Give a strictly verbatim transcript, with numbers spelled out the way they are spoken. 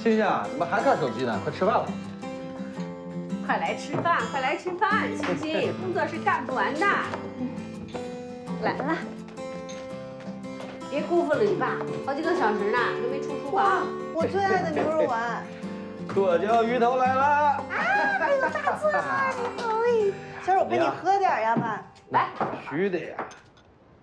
欣欣啊，怎么还看手机呢？快吃饭了。 快来吃饭，快来吃饭，欣欣，工作是干不完的。来了，别辜负了你爸，好几个小时呢，都没出厨房。 我最爱的牛肉丸。 剁椒鱼头来了。 啊，还有大蒜啊，你好。小手陪你喝点呀，爸。 来， 必须的呀。